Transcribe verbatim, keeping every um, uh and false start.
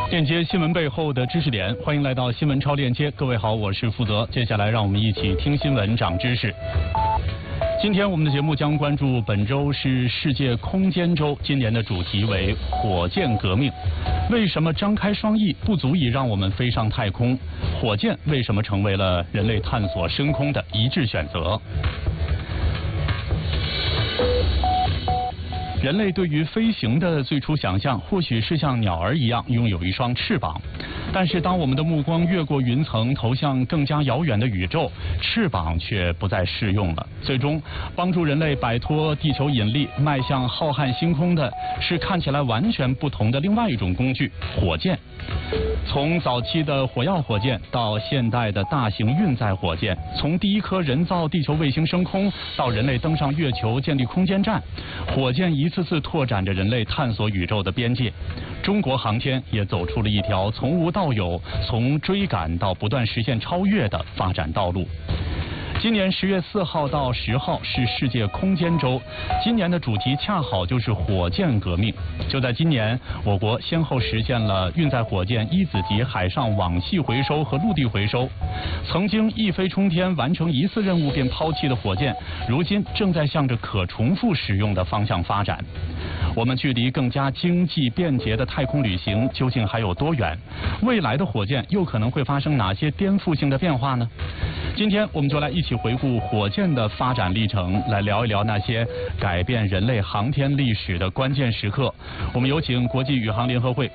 链接新闻背后的知识点，欢迎来到新闻超链接。各位好，我是负责。接下来让我们一起听新闻长知识。今天我们的节目将关注本周是世界空间周，今年的主题为火箭革命。为什么张开双翼不足以让我们飞上太空？火箭为什么成为了人类探索深空的一致选择？人类对于飞行的最初想象，或许是像鸟儿一样拥有一双翅膀。但是当我们的目光越过云层，投向更加遥远的宇宙，翅膀却不再适用了。最终，帮助人类摆脱地球引力，迈向浩瀚星空的是看起来完全不同的另外一种工具——火箭。从早期的火药火箭到现代的大型运载火箭，从第一颗人造地球卫星升空到人类登上月球建立空间站，火箭一次次拓展着人类探索宇宙的边界。中国航天也走出了一条从无到有、从追赶到不断实现超越的发展道路。今年十月四号到十号是世界空间周，今年的主题恰好就是火箭革命。就在今年，我国先后实现了运载火箭一子级海上网系回收和陆地回收。曾经一飞冲天完成一次任务便抛弃的火箭，如今正在向着可重复使用的方向发展。我们距离更加经济便捷的太空旅行究竟还有多远？未来的火箭又可能会发生哪些颠覆性的变化呢？今天我们就来一起回顾火箭的发展历程，来聊一聊那些改变人类航天历史的关键时刻。我们有请国际宇航联合会